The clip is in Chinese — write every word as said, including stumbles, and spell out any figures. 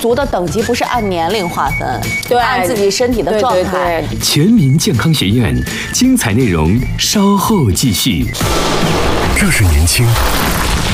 足的等级不是按年龄划分， 对， 按自己身体的状态。 对对对， 全民健康学院精彩内容稍后继续。 热是年轻，